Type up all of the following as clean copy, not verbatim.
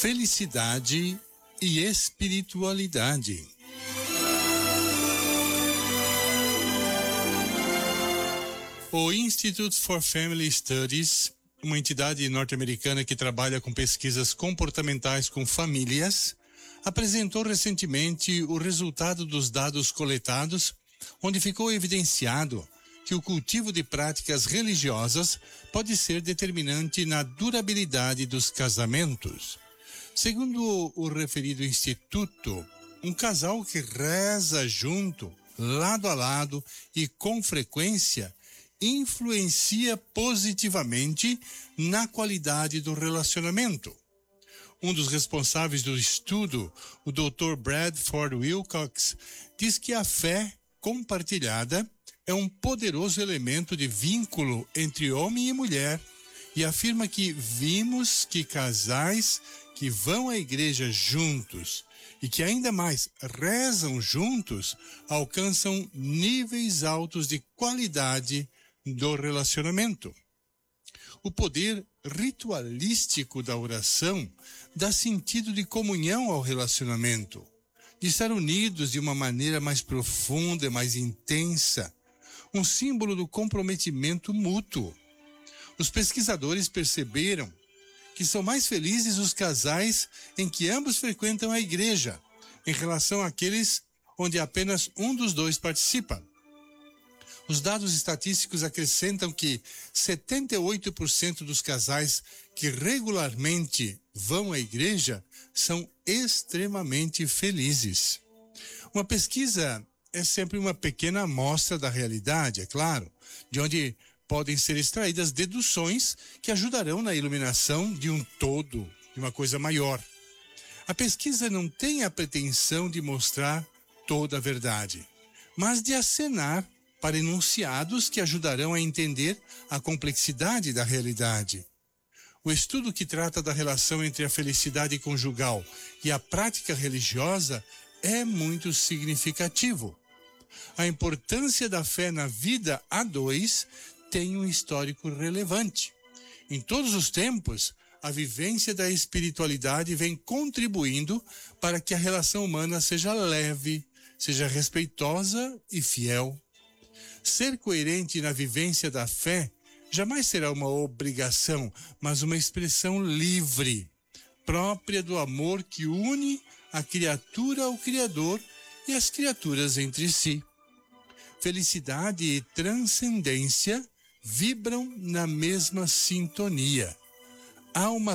felicidade e espiritualidade. O Institute for Family Studies, uma entidade norte-americana que trabalha com pesquisas comportamentais com famílias, apresentou recentemente o resultado dos dados coletados, onde ficou evidenciado que o cultivo de práticas religiosas pode ser determinante na durabilidade dos casamentos. Segundo o referido instituto, um casal que reza junto, lado a lado e com frequência, influencia positivamente na qualidade do relacionamento. Um dos responsáveis do estudo, o Dr. Bradford Wilcox, diz que a fé compartilhada é um poderoso elemento de vínculo entre homem e mulher e afirma que vimos que casais que vão à igreja juntos e que ainda mais rezam juntos alcançam níveis altos de qualidade do relacionamento. O poder ritualístico da oração dá sentido de comunhão ao relacionamento, de estar unidos de uma maneira mais profunda e mais intensa, um símbolo do comprometimento mútuo. Os pesquisadores perceberam que são mais felizes os casais em que ambos frequentam a igreja, em relação àqueles onde apenas um dos dois participa. Os dados estatísticos acrescentam que 78% dos casais que regularmente vão à igreja são extremamente felizes. Uma pesquisa é sempre uma pequena amostra da realidade, é claro, de onde podem ser extraídas deduções que ajudarão na iluminação de um todo, de uma coisa maior. A pesquisa não tem a pretensão de mostrar toda a verdade, mas de acenar para enunciados que ajudarão a entender a complexidade da realidade. O estudo que trata da relação entre a felicidade conjugal e a prática religiosa é muito significativo. A importância da fé na vida a dois tem um histórico relevante. Em todos os tempos, a vivência da espiritualidade vem contribuindo para que a relação humana seja leve, seja respeitosa e fiel. Ser coerente na vivência da fé jamais será uma obrigação, mas uma expressão livre, própria do amor que une a criatura ao Criador e as criaturas entre si. Felicidade e transcendência vibram na mesma sintonia. Há uma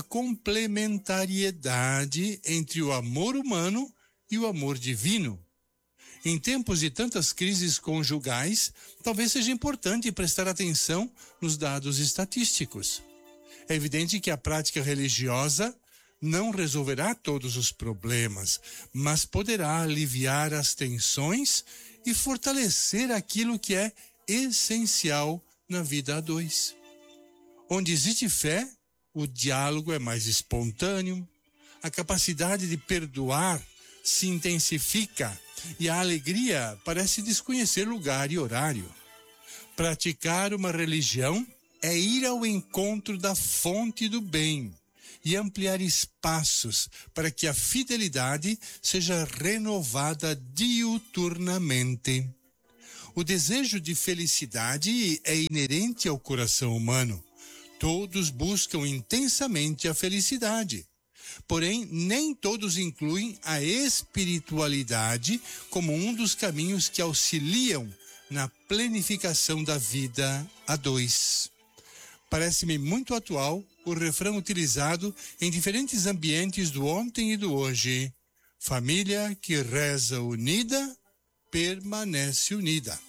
complementariedade entre o amor humano e o amor divino. Em tempos de tantas crises conjugais, talvez seja importante prestar atenção nos dados estatísticos. É evidente que a prática religiosa não resolverá todos os problemas, mas poderá aliviar as tensões e fortalecer aquilo que é essencial na vida a dois. Onde existe fé, o diálogo é mais espontâneo, a capacidade de perdoar se intensifica e a alegria parece desconhecer lugar e horário. Praticar uma religião é ir ao encontro da fonte do bem e ampliar espaços para que a fidelidade seja renovada diuturnamente. O desejo de felicidade é inerente ao coração humano. Todos buscam intensamente a felicidade. Porém, nem todos incluem a espiritualidade como um dos caminhos que auxiliam na planificação da vida a dois. Parece-me muito atual o refrão utilizado em diferentes ambientes do ontem e do hoje. Família que reza unida, permanece unida.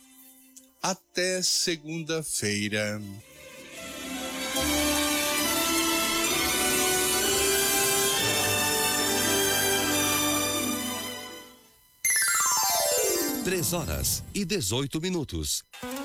Até segunda-feira. Três horas e 18 minutos.